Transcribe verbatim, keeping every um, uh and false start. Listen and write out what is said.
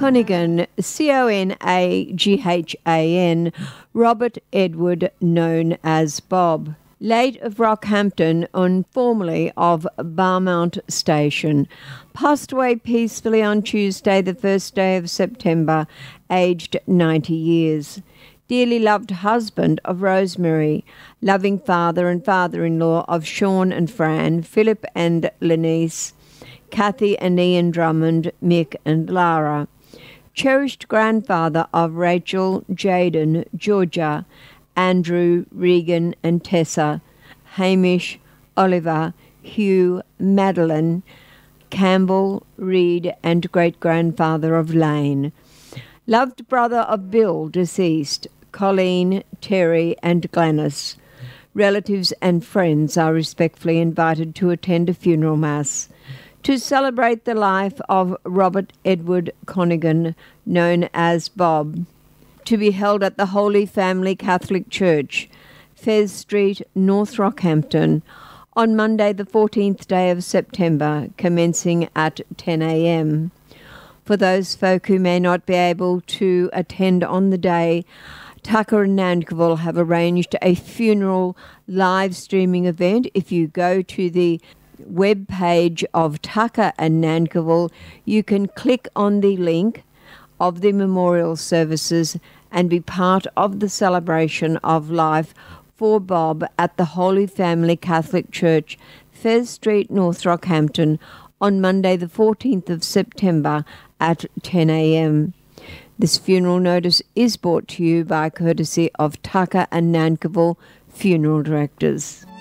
Conaghan, C O N A G H A N, Robert Edward, known as Bob. Late of Rockhampton and formerly of Barmount Station, passed away peacefully on Tuesday, the first day of September, aged ninety years. Dearly loved husband of Rosemary, loving father and father-in-law of Sean and Fran, Philip and Lenice, Kathy and Ian Drummond, Mick and Lara. Cherished grandfather of Rachel, Jaden, Georgia, Andrew, Regan and Tessa, Hamish, Oliver, Hugh, Madeline, Campbell, Reed and great-grandfather of Lane. Loved brother of Bill, deceased, Colleen, Terry and Glennis. Relatives and friends are respectfully invited to attend a funeral mass to celebrate the life of Robert Edward Conaghan, known as Bob, to be held at the Holy Family Catholic Church, Fez Street, North Rockhampton, on Monday the fourteenth day of September, commencing at ten a m. For those folk who may not be able to attend on the day, Tucker and Nankerville have arranged a funeral live streaming event. If you go to the web page of Tucker and Nankerville, you can click on the link of the memorial services and be part of the celebration of life for Bob at the Holy Family Catholic Church, Fez Street, North Rockhampton, on Monday the fourteenth of September at ten a m. This funeral notice is brought to you by courtesy of Tucker and Nankerville Funeral Directors.